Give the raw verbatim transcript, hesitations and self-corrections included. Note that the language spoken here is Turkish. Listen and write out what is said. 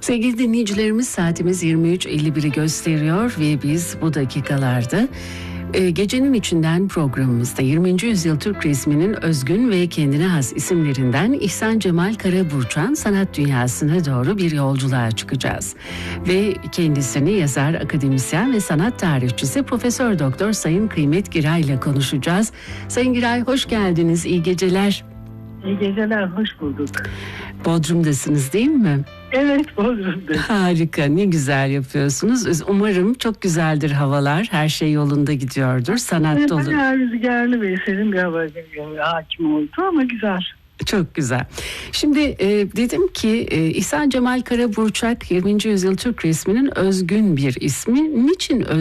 Sevgili dinleyicilerimiz, saatimiz yirmi üç elli biri gösteriyor ve biz bu dakikalarda e, Gecenin İçinden programımızda yirminci yüzyıl Türk resminin özgün ve kendine has isimlerinden İhsan Cemal Karaburçak'ın sanat dünyasına doğru bir yolculuğa çıkacağız. Ve kendisini yazar, akademisyen ve sanat tarihçisi Profesör Doktor Sayın Kıymet Giray ile konuşacağız. Sayın Giray, hoş geldiniz, iyi geceler. İyi geceler, hoş bulduk. Bodrum'dasınız değil mi? Evet, Bodrum'da. Harika, ne güzel yapıyorsunuz. Umarım çok güzeldir havalar, her şey yolunda gidiyordur, sanat Evet, dolu. bayağı rüzgarlı ve serin bir hava hakim oldu ama güzel. Çok güzel. Şimdi e, dedim ki e, İhsan Cemal Karaburçak yirminci yüzyıl Türk resminin özgün bir ismi. Niçin özgün?